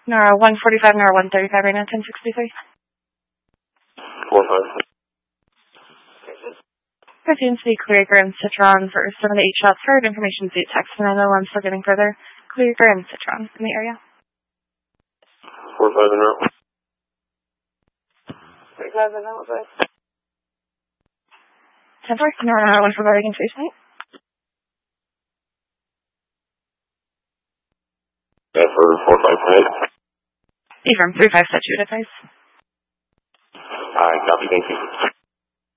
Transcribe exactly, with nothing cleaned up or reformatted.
Nora one forty-five, Nora one thirty-five, right now, ten sixty-three. four five. Proceeding to the Clear Grand Citron for seven to eight shots heard. Information via text, and I know I'm still getting further. Clear Grand Citron in the area. four five and out. four five and out, right? ten four, Nora one for Barrigan Face Night. Yeah, for four five tonight. Affirm, three five set you at advice. Alright, copy, thank you.